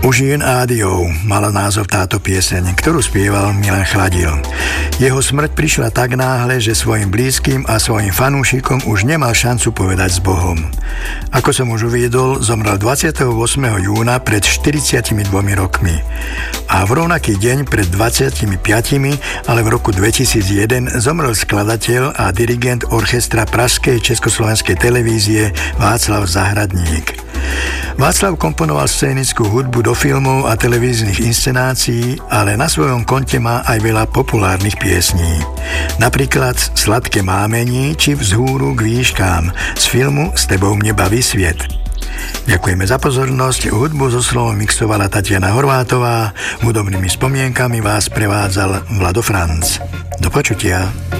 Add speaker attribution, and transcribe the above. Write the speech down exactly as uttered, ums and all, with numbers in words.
Speaker 1: Užín ádiou mala názov táto pieseň, ktorú spieval Milan Chladil. Jeho smrť prišla tak náhle, že svojim blízkym a svojim fanúšikom už nemal šancu povedať s Bohom. Ako som už uviedol, zomrel dvadsiateho ôsmeho júna pred štyridsiatimi dvomi rokmi. A v rovnaký deň pred dvadsiatimi piatimi, ale v roku dvetisícjeden zomrel skladateľ a dirigent orchestra Pražskej československej televízie Václav Zahradník. Václav komponoval scénickú hudbu do filmov a televíznych inscenácií, ale na svojom konte má aj veľa populárnych piesní. Napríklad Sladké mámení či Vzhúru k výškám z filmu S tebou mne baví sviet. Ďakujeme za pozornosť. Hudbu so slovom mixovala Tatiana Horvátová. Hudobnými spomienkami vás prevádzal Vlado Franc. Do počutia.